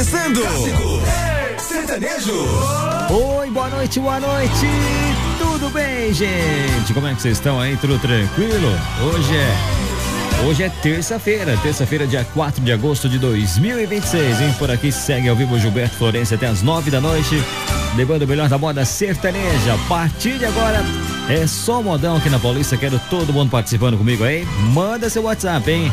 começando. Clássico Sertanejo. Oi, boa noite, boa noite. Tudo bem, gente? Como é que vocês estão aí? Tudo tranquilo? Hoje é terça-feira, dia 4 de agosto de 2026, hein? Por aqui segue ao vivo Gilberto Florencio até as 9 da noite, levando o melhor da moda sertaneja. A partir de agora é só modão aqui na Paulista, quero todo mundo participando comigo aí. Manda seu WhatsApp, hein?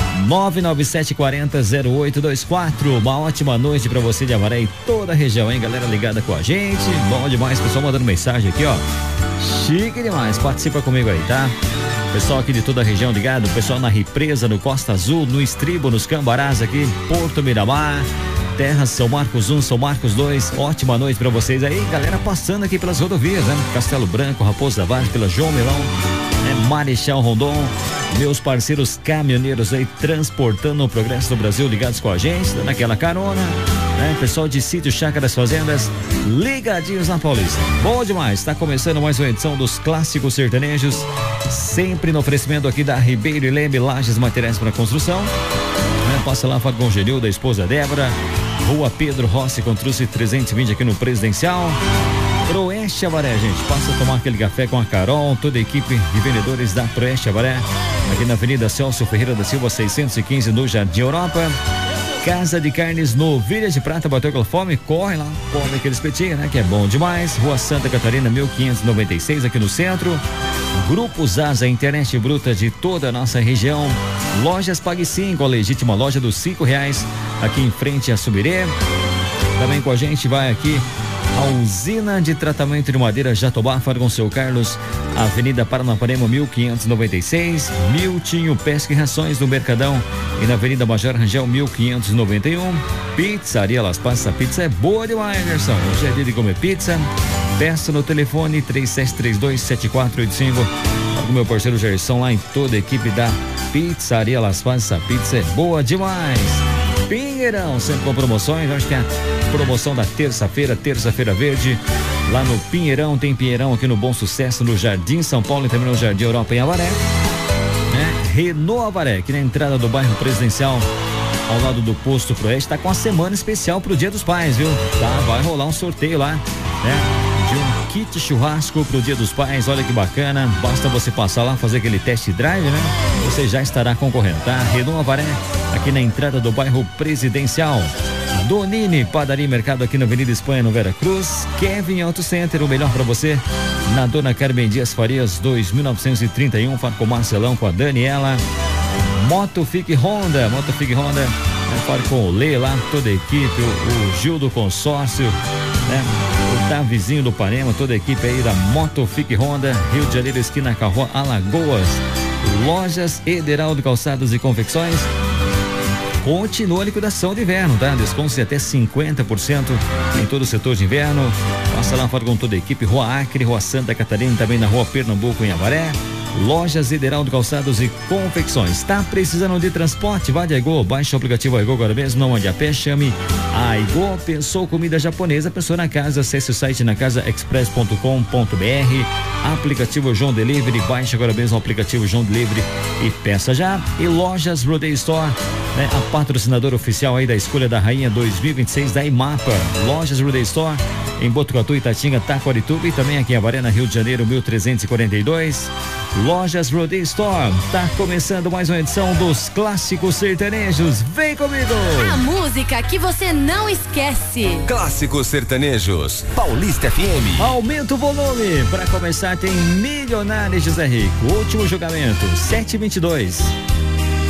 997400824. Uma ótima noite pra você de Avaré e toda a região, hein? Galera ligada com a gente, bom demais, pessoal mandando mensagem aqui, ó. Chique demais, participa comigo aí, tá? Pessoal aqui de toda a região ligado, pessoal na Represa, no Costa Azul, no Estribo, nos Cambarás aqui, Porto Miramar, Terras, São Marcos 1, São Marcos 2, ótima noite pra vocês aí, galera passando aqui pelas rodovias, né? Castelo Branco, Raposo da Vaz, pela João Melão, Marechal Rondon, meus parceiros caminhoneiros aí transportando o progresso do Brasil ligados com a gente, dando aquela carona, né? Pessoal de Sítio Chácaras Fazendas ligadinhos na Paulista. Bom demais, está começando mais uma edição dos Clássicos Sertanejos, sempre no oferecimento aqui da Ribeiro e Leme Lajes Materiais para Construção, né? Passa lá, fala com o Genil, da esposa Débora, Rua Pedro Rossi, com Truce 320 aqui no Presidencial. Proeste Avaré, gente, passa a tomar aquele café com a Carol, toda a equipe de vendedores da Proeste Avaré, aqui na Avenida Celso Ferreira da Silva 615, no Jardim Europa. Casa de Carnes Novilhas de Prata, bateu aquela fome, corre lá, come aquele espetinho, né, que é bom demais. Rua Santa Catarina 1596 aqui no centro. Grupo Zaza, internet bruta de toda a nossa região. Lojas Pague 5, a legítima loja dos R$5, aqui em frente a Subirê. Também com a gente vai aqui a usina de tratamento de madeira Jatobá, fala com o seu Carlos, Avenida Paranapanema 1596, Miltinho Pesca e Rações no Mercadão e na Avenida Major Rangel 1591. Pizzaria Las Passas, a pizza é boa demais, Anderson. Hoje é dia de comer pizza. Peça no telefone 3732-7485. O meu parceiro Gerson lá em toda a equipe da Pizzaria Las Passas, a pizza é boa demais. Pinheirão, sempre com promoções. Hoje tem a promoção da terça-feira verde. Lá no Pinheirão, tem Pinheirão aqui no Bom Sucesso, no Jardim São Paulo e também no Jardim Europa em Avaré, né? Renault Avaré, aqui na entrada do bairro Presidencial, ao lado do Posto Proeste, tá com a semana especial pro Dia dos Pais, viu? Tá, vai rolar um sorteio lá, né? De um kit churrasco pro Dia dos Pais, olha que bacana, basta você passar lá, fazer aquele test drive, né? Você já estará concorrendo, tá? Renault Avaré, aqui na entrada do bairro Presidencial. Donini, Padaria e Mercado aqui na Avenida Espanha, no Vera Cruz. Kevin Auto Center, o melhor pra você, na Dona Carmen Dias Farias 2931, fala com o Marcelão, com a Daniela. Motofic Honda, fala com o Lê lá, toda a equipe, o Gil do Consórcio, né? O Davizinho do Panema, toda a equipe aí da Motofic Honda, Rio de Janeiro, esquina Carro, Alagoas. Lojas Ederaldo Calçados e Confecções. Continua a liquidação de inverno, tá? Desconto de até 50% em todo o setor de inverno. Passa lá, fala com toda a equipe. Rua Acre, Rua Santa Catarina, também na Rua Pernambuco, em Avaré. Lojas Ederaldo Calçados e Confecções. Tá precisando de transporte? Vá de Aigo, baixe o aplicativo Aigo agora mesmo, não ande a pé, chame a Aigo. Pensou comida japonesa, pensou na casa, acesse o site nacasaexpress.com.br. Aplicativo João Delivery, baixe agora mesmo o aplicativo João Delivery e peça já. E Lojas Rodeio Store, né? A patrocinadora oficial aí da Escolha da Rainha 2026 da IMAPA. Lojas Rodeio Store em Botucatu, Itatinga, Taquarituba e também aqui em Avaré, na Rio de Janeiro, 1342. Lojas Rodeio Store, tá começando mais uma edição dos Clássicos Sertanejos. Vem comigo! A música que você não esquece. Clássicos Sertanejos, Paulista FM. Aumenta o volume. Para começar tem Milionários José Rico. Último julgamento, 722.